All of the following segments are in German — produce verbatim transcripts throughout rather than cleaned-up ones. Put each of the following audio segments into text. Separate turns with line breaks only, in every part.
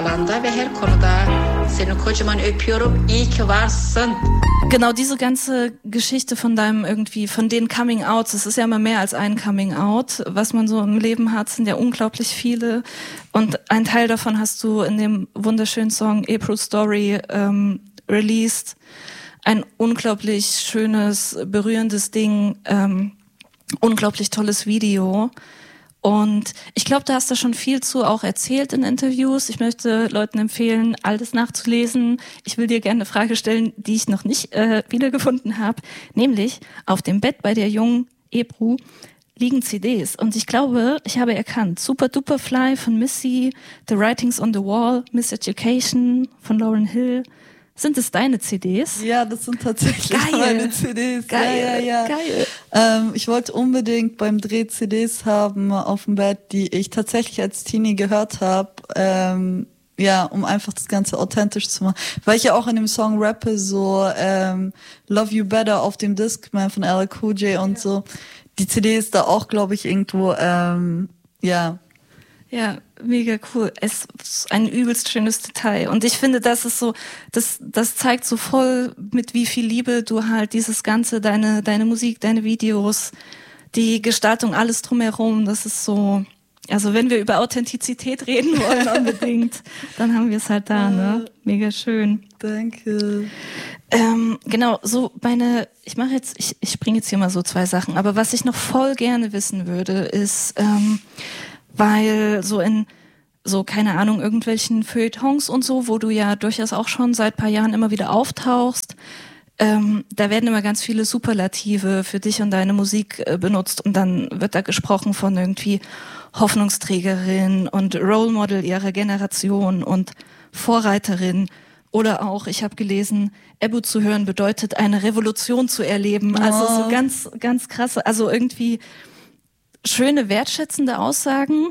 alanda ve her konuda seni kocaman öpüyorum. İyi ki varsın.
Genau, diese ganze Geschichte von deinem irgendwie, von den Coming-Outs, es ist ja immer mehr als ein Coming-Out, was man so im Leben hat, sind ja unglaublich viele. Und ein Teil davon hast du in dem wunderschönen Song April Story ähm, released. Ein unglaublich schönes, berührendes Ding, ähm, unglaublich tolles Video. Und ich glaube, du hast da schon viel zu auch erzählt in Interviews. Ich möchte Leuten empfehlen, all das nachzulesen. Ich will dir gerne eine Frage stellen, die ich noch nicht äh, wiedergefunden habe. Nämlich, auf dem Bett bei der jungen Ebru liegen C Ds. Und ich glaube, ich habe erkannt, Super Duper Fly von Missy, The Writings on the Wall, Miseducation von Lauryn Hill. Sind es deine C Ds?
Ja, das sind tatsächlich
geil.
meine C Ds.
Geil,
ja, ja, ja.
geil.
Ähm, ich wollte unbedingt beim Dreh C Ds haben auf dem Bett, die ich tatsächlich als Teenie gehört habe. Ähm, ja, um einfach das Ganze authentisch zu machen. Weil ich ja auch in dem Song rappe, so ähm, Love You Better auf dem Discman von L L Cool J und ja. so. Die C D ist da auch, glaube ich, irgendwo, ähm, ja...
Ja, mega cool. Es ist ein übelst schönes Detail. Und ich finde, das ist so, das, das zeigt so voll, mit wie viel Liebe du halt dieses Ganze, deine, deine Musik, deine Videos, die Gestaltung, alles drumherum, das ist so, also wenn wir über Authentizität reden wollen unbedingt, dann haben wir es halt da, ne? Mega schön.
Danke.
Ähm, genau, so meine, ich mache jetzt, ich, ich springe jetzt hier mal so zwei Sachen, aber was ich noch voll gerne wissen würde, ist, ähm, weil so in, so keine Ahnung, irgendwelchen Feuilletons und so, wo du ja durchaus auch schon seit ein paar Jahren immer wieder auftauchst, ähm, da werden immer ganz viele Superlative für dich und deine Musik äh, benutzt und dann wird da gesprochen von irgendwie Hoffnungsträgerin und Role Model ihrer Generation und Vorreiterin. Oder auch, ich habe gelesen, Ebru zu hören bedeutet, eine Revolution zu erleben. Also so ganz, ganz krasse, also irgendwie schöne, wertschätzende Aussagen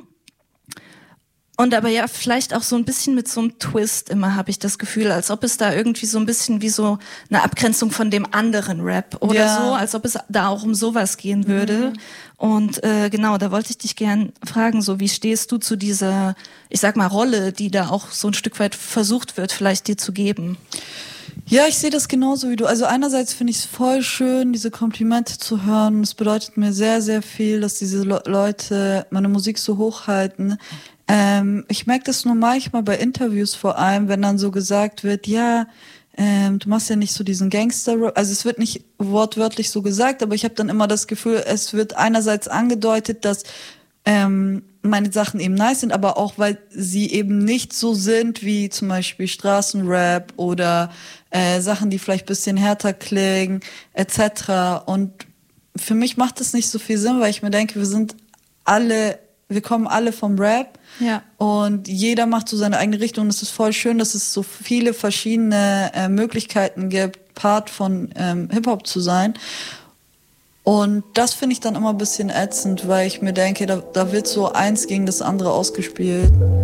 und aber ja vielleicht auch so ein bisschen mit so einem Twist immer, habe ich das Gefühl, als ob es da irgendwie so ein bisschen wie so eine Abgrenzung von dem anderen Rap oder ja. so, als ob es da auch um sowas gehen würde. Mhm. Und äh, genau, da wollte ich dich gern fragen, so wie stehst du zu dieser, ich sag mal, Rolle, die da auch so ein Stück weit versucht wird, vielleicht dir zu geben?
Ja, ich sehe das genauso wie du. Also einerseits finde ich es voll schön, diese Komplimente zu hören. Es bedeutet mir sehr, sehr viel, dass diese Le- Leute meine Musik so hochhalten. Ähm, ich merke das nur manchmal bei Interviews vor allem, wenn dann so gesagt wird, ja, ähm, du machst ja nicht so diesen Gangster-Rap. Also es wird nicht wortwörtlich so gesagt, aber ich habe dann immer das Gefühl, es wird einerseits angedeutet, dass ähm, meine Sachen eben nice sind, aber auch, weil sie eben nicht so sind wie zum Beispiel Straßenrap oder äh, Sachen, die vielleicht ein bisschen härter klingen, et cetera. Und für mich macht das nicht so viel Sinn, weil ich mir denke, wir sind alle, wir kommen alle vom Rap
ja.
und jeder macht so seine eigene Richtung. Und es ist voll schön, dass es so viele verschiedene äh, Möglichkeiten gibt, Part von ähm, Hip-Hop zu sein. Und das finde ich dann immer ein bisschen ätzend, weil ich mir denke, da, da wird so eins gegen das andere ausgespielt.